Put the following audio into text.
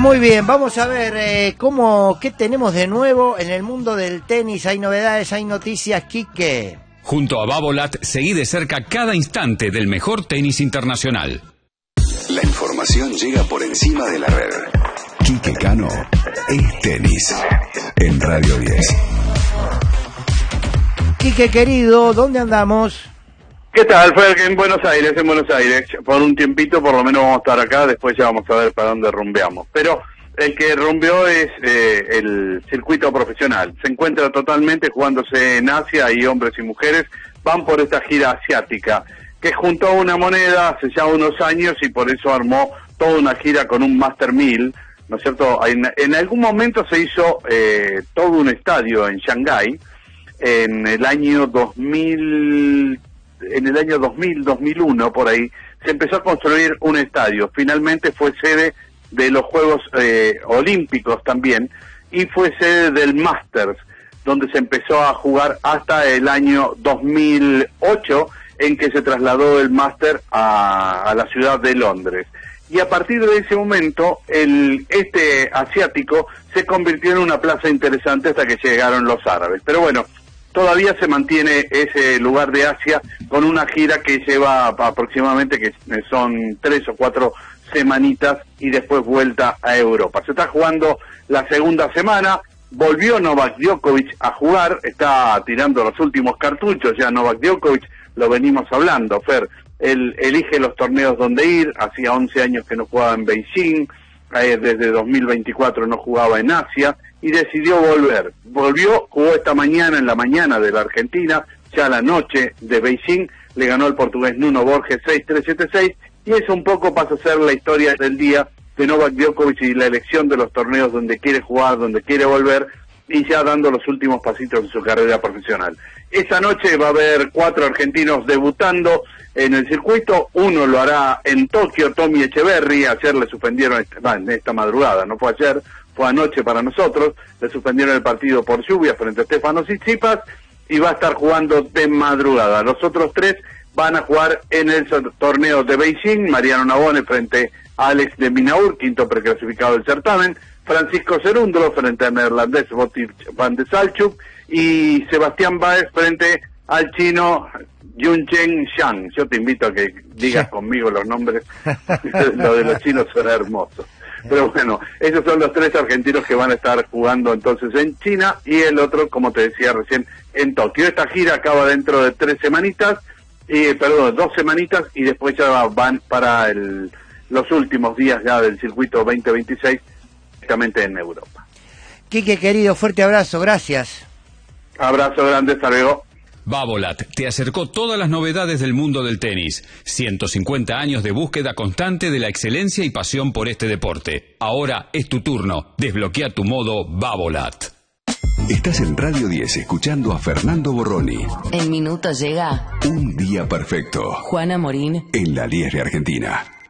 muy bien, vamos a ver qué tenemos de nuevo en el mundo del tenis. Hay novedades, hay noticias, Quique. Junto a Babolat, seguí de cerca cada instante del mejor tenis internacional. La información llega por encima de la red. Quique Cano es tenis en Radio 10. Quique querido, ¿dónde andamos? ¿Qué tal? Fue en Buenos Aires, por un tiempito por lo menos vamos a estar acá, después ya vamos a ver para dónde rumbeamos. Pero el que rumbeó es el circuito profesional, se encuentra totalmente jugándose en Asia y hombres y mujeres van por esta gira asiática, que juntó una moneda hace ya unos años y por eso armó toda una gira con un Master 1000, ¿no es cierto? En algún momento se hizo todo un estadio en Shanghái, en el año 2001, por ahí, se empezó a construir un estadio. Finalmente fue sede de los Juegos Olímpicos también, y fue sede del Masters, donde se empezó a jugar hasta el año 2008, en que se trasladó el Master a la ciudad de Londres. Y a partir de ese momento, este asiático se convirtió en una plaza interesante hasta que llegaron los árabes. Pero bueno, todavía se mantiene ese lugar de Asia con una gira que lleva aproximadamente, que son 3 o 4 semanitas, y después vuelta a Europa. Se está jugando la segunda semana, volvió Novak Djokovic a jugar, está tirando los últimos cartuchos ya Novak Djokovic, lo venimos hablando, Fer, él elige los torneos donde ir, hacía 11 años que no jugaba en Beijing, desde 2024 no jugaba en Asia, y decidió volver. Volvió, jugó esta mañana, en la mañana de la Argentina, ya la noche de Beijing, le ganó el portugués Nuno Borges 6-3-7-6, y eso un poco pasa a ser la historia del día de Novak Djokovic y la elección de los torneos donde quiere jugar, donde quiere volver, y ya dando los últimos pasitos en su carrera profesional. Esta noche va a haber 4 argentinos debutando en el circuito, uno lo hará en Tokio, Tommy Echeverry, ayer le suspendieron, esta madrugada, no fue ayer, fue anoche para nosotros, le suspendieron el partido por lluvia frente a Stefanos Tsitsipas, y va a estar jugando de madrugada. Los otros 3 van a jugar en el torneo de Beijing, Mariano Navone frente a Alex de Minaur, quinto preclasificado del certamen, Francisco Cerúndolo frente al neerlandés Botic van de Salchuk, y Sebastián Báez frente al chino Yunchen Zhang. Yo te invito a que digas conmigo los nombres, lo de los chinos suena hermoso. Pero bueno, esos son los 3 argentinos que van a estar jugando entonces en China, y el otro, como te decía recién, en Tokio. Esta gira acaba dentro de 2 semanitas, y después ya van para los últimos días ya del circuito 2026, directamente en Europa. Quique querido, fuerte abrazo, gracias. Abrazo grande, hasta luego. Babolat te acercó todas las novedades del mundo del tenis. 150 años de búsqueda constante de la excelencia y pasión por este deporte. Ahora es tu turno. Desbloquea tu modo Babolat. Estás en Radio 10 escuchando a Fernando Borroni. En minutos llega Un día perfecto. Juana Morín En la Liesre Argentina.